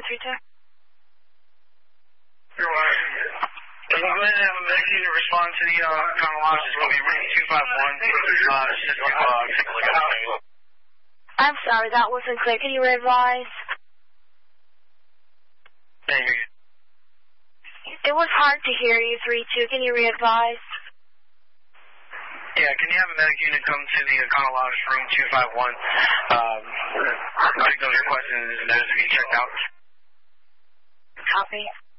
32? You're right. Can you go ahead and have a medic unit respond to the chronology? It's going to be room 251. Just to take a look at it. I'm sorry, that wasn't clear. Can you revise? Thank you. It was hard to hear you, 32. Can you re-advise? Yeah, can you have a medic unit come to the chronology room 251? Take those questions and those to be checked out. Copy.